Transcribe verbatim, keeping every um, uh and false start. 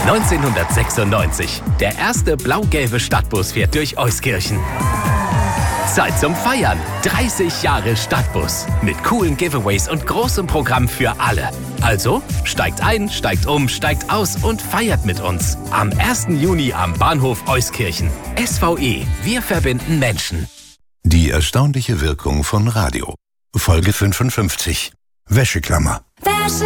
neunzehnhundertsechsundneunzig. Der erste blau-gelbe Stadtbus fährt durch Euskirchen. Zeit zum Feiern. dreißig Jahre Stadtbus. Mit coolen Giveaways und großem Programm für alle. Also steigt ein, steigt um, steigt aus und feiert mit uns. Am ersten Juni am Bahnhof Euskirchen. S V E. Wir verbinden Menschen. Die erstaunliche Wirkung von Radio. Folge fünfundfünfzig. Wäscheklammer. Wäsche